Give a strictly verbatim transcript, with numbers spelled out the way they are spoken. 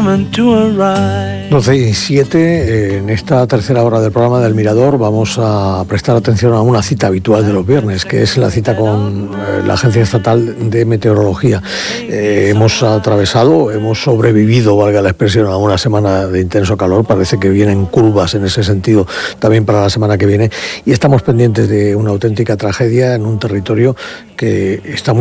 doce y siete, en esta tercera hora del programa del Mirador vamos a prestar atención a una cita habitual de los viernes, que es la cita con eh, la Agencia Estatal de Meteorología. Eh, hemos atravesado, hemos sobrevivido, valga la expresión, a una semana de intenso calor. Parece que vienen curvas en ese sentido también para la semana que viene, y estamos pendientes de una auténtica tragedia en un territorio que está muy